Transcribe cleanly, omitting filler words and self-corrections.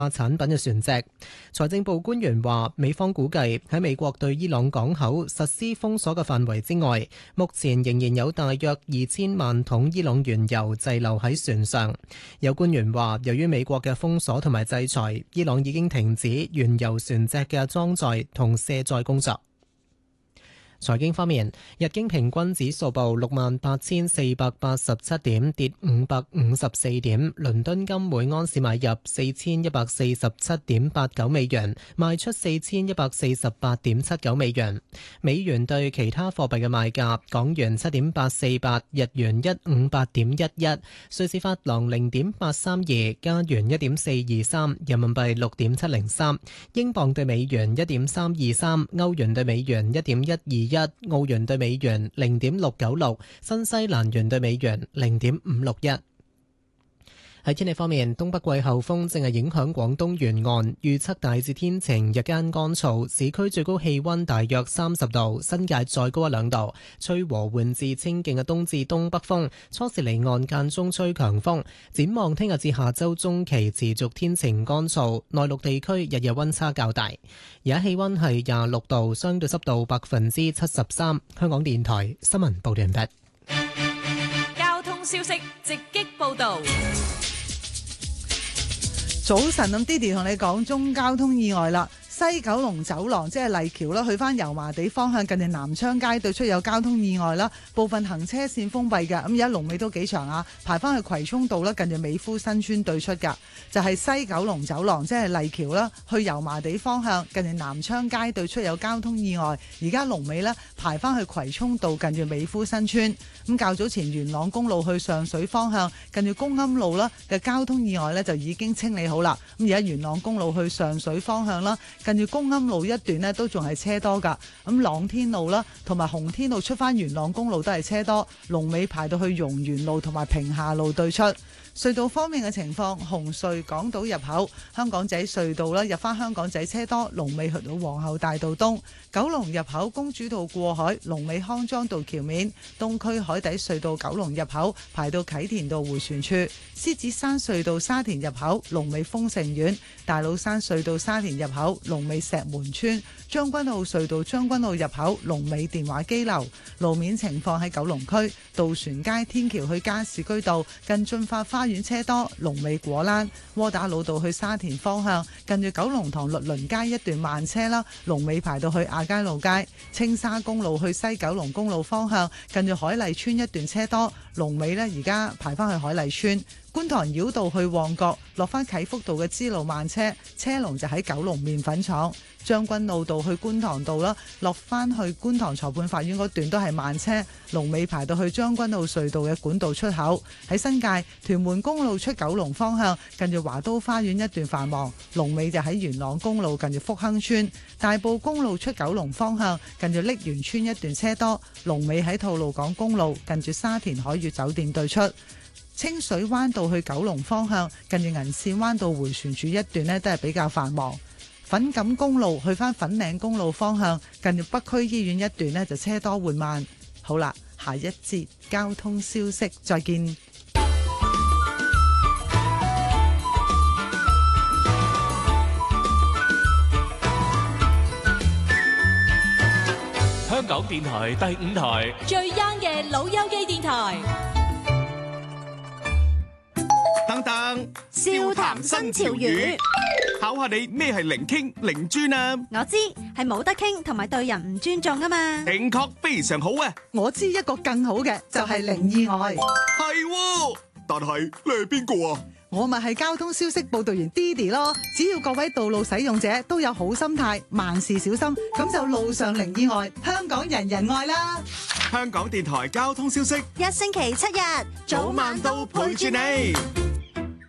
產品嘅船隻。財政部官員話，美方估計喺美國對伊朗港口實施封鎖嘅範圍之外，目前仍然有大約2000萬桶伊朗原油滯留喺船上。有官員話，由於美國嘅封鎖同埋制裁，伊朗已經停止原油船隻嘅裝載同卸載工作。財經方面，日經平均指數報68,487點，跌554點。倫敦金每盎司買入4147.89美元，賣出4148.79美元。美元對其他貨幣嘅賣價：港元7.848，日元158.11，瑞士法郎0.832，加元1.423，人民幣6.703，英鎊對美元1.323，歐元對美元1.121，澳元對美元0.696，新西蘭元對美元0.561。喺天氣方面，東北季候風正係影響廣東沿岸，預測大致天晴，日間乾燥，市區最高氣溫大約30度，新界再高1-2度，吹和緩至清勁嘅東至東北風，初時離岸間中吹強風。展望聽日至下周中期持續天晴乾燥，內陸地區日日溫差較大。而家氣溫係26度，相對濕度73%。香港電台新聞報道完畢。 交通消息直擊報道。 早晨，咁 Didi 同你講中交通意外啦。西九龍走廊即係麗橋啦，去翻油麻地方向近住南昌街對出有交通意外啦，部分行車線封閉嘅。咁而家龍尾都幾長啊，排翻去葵涌道啦，近住美孚新村對出噶，就係西九龍走廊即係麗橋啦，去油麻地方向近住南昌街對出有交通意外，而家龍尾呢，排翻去葵涌道近住美孚新村。咁較早前元朗公路去上水方向近住公庵路啦嘅交通意外呢，就已經清理好啦。咁而家元朗公路去上水方向啦，近住公庵路一段呢都仲係車多噶，咁朗天路啦同埋洪天路出翻元朗公路都係車多，龍尾排到去榕園路同埋屏廈路對出。隧道方面嘅情況，紅隧港島入口香港仔隧道啦，入翻香港仔車多，龍尾去到皇后大道東。九龍入口公主道過海，龍尾康莊道橋面。東區海底隧道九龍入口排到啟田道迴旋處。獅子山隧道沙田入口龍尾豐盛苑。大老山隧道沙田入口龍尾石門村。將軍澳隧道將軍澳入口龍尾電話機樓。路面情況喺九龍區渡船街天橋去加士居道近駿發花園車多，龍尾果欄。窩打老道去沙田方向近住九龍塘律倫街一段慢車啦，龍尾排到去亞皆老街。青沙公路去西九龍公路方向近住海麗村一段車多，龍尾呢而家排翻去海麗村。觀塘繞道去旺角落翻啟福道嘅支路慢車，車龍就喺九龍麵粉廠。將軍澳道去觀塘道啦，落翻去觀塘裁判法院嗰段都係慢車，龍尾排到去將軍澳隧道嘅管道出口。喺新界屯門公路出九龍方向近住華都花園一段繁忙，龍尾就喺元朗公路近住福亨村。大埔公路出九龍方向近住瀝源村一段車多，龍尾喺吐露港公路近住沙田海悅酒店對出。清水灣道去九龍方向近住銀線灣道迴旋處一段呢都係比較繁忙。粉錦公路去返粉嶺公路方向近住北區醫院一段呢就車多緩慢。好啦，下一節交通消息再見。 香港電台第5台最 young 嘅老友記電台。 等等， 笑談新潮語， 考下你咩係零傾零專啊？ 我知係冇得傾同埋對人唔尊重啊嘛。 正確，非常好啊！ 我知一個更好嘅就係零意外。 係，但係你係邊個啊？ 我咪係交通消息報道員 Didi 咯。只要各位道路使用者都有好心態，萬事小心，咁就路上零意外，香港人人愛啦。 香港電台交通消息， 一星期7日早晚都陪住你。